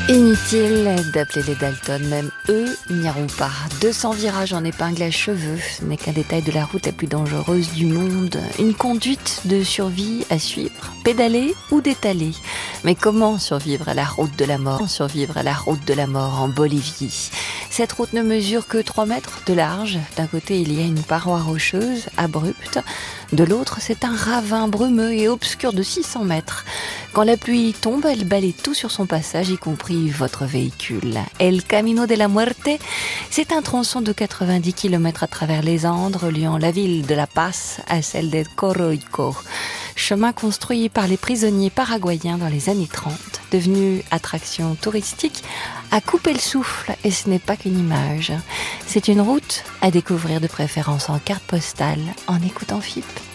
Inutile d'appeler les Dalton, même eux n'iront pas. 200 virages en épingle à cheveux, ce n'est qu'un détail de la route la plus dangereuse du monde. Une conduite de survie à suivre, pédaler ou détaler. Mais comment survivre à la route de la mort? Survivre à la route de la mort en Bolivie. Cette route ne mesure que 3 mètres de large. D'un côté, il y a une paroi rocheuse, abrupte. De l'autre, c'est un ravin brumeux et obscur de 600 mètres. Quand la pluie tombe, elle balaye tout sur son passage, y compris votre véhicule. El Camino de la Muerte, c'est un tronçon de 90 km à travers les Andes, reliant la ville de La Paz à celle de Coroico. Chemin construit par les prisonniers paraguayens dans les années 30, devenu attraction touristique, a coupé le souffle, et ce n'est pas qu'une image. C'est une route à découvrir de préférence en carte postale, en écoutant FIP.